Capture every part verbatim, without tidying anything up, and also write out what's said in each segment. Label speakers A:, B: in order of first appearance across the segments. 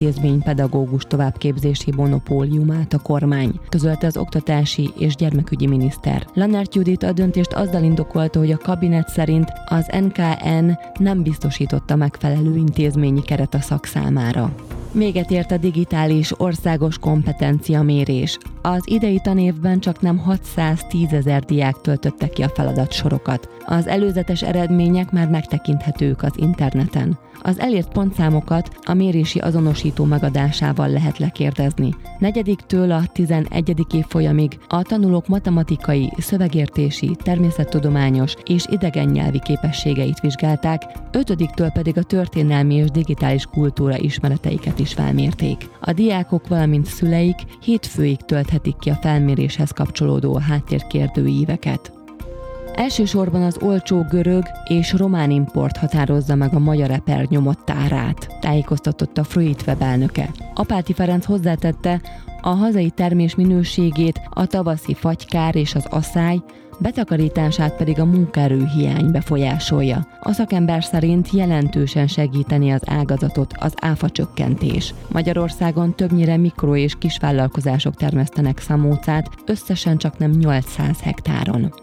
A: intézménypedagógus továbbképzési monopóliumát a kormány, közölte az oktatási és gyermekügyi miniszter. Lannert Judit a döntést azzal indokolta, hogy a kabinet szerint az en ká en nem biztosította megfelelő intézményi keret a szak számára. Véget ért a digitális országos kompetencia mérés. Az idei tanévben csak nem hatszáztízezer diák töltötte ki a feladatsorokat. Az előzetes eredmények már megtekinthetők az interneten. Az elért pontszámokat a mérési azonosító megadásával lehet lekérdezni. Negyediktől a tizenegyedik évfolyamig a tanulók matematikai, szövegértési, természettudományos és idegen nyelvi képességeit vizsgálták, ötödiktől pedig a történelmi és digitális kultúra ismereteiket is felmérték. A diákok, valamint szüleik hétfőig tölthetik ki a felméréshez kapcsolódó háttérkérdőíveket. Elsősorban az olcsó görög és román import határozza meg a magyar eper nyomott árát, tájékoztatott a Fruitweb elnöke. Apáti Ferenc hozzátette, a hazai termés minőségét a tavaszi fagykár és az aszály, betakarítását pedig a munkaerőhiány befolyásolja. A szakember szerint jelentősen segíteni az ágazatot az áfa csökkentés. Magyarországon többnyire mikro- és kisvállalkozások termesztenek szamócát, összesen csak nem nyolcszáz hektáron.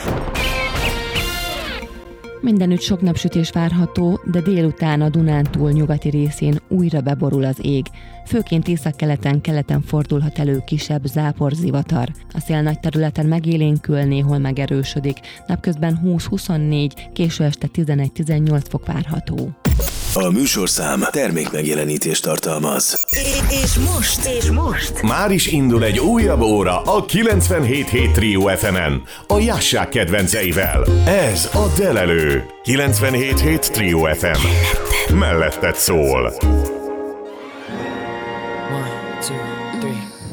A: Mindenütt sok napsütés várható, de délután a Dunántúl nyugati részén újra beborul az ég. Főként északkeleten, keleten fordulhat elő kisebb záporzivatar. A szél nagy területen megélénkül, néhol megerősödik. Napközben húsz-huszonnégy, késő este tizenegy-tizennyolc fok várható.
B: A műsorszám termékmegjelenítést tartalmaz.
C: És most, és most
D: már is indul egy újabb óra a kilencvenhét hét Trio ef emen, a Jássák kedvenceivel. Ez a Delelő. kilencvenhét hét Trio ef em. Melletted szól.
E: One, two, three.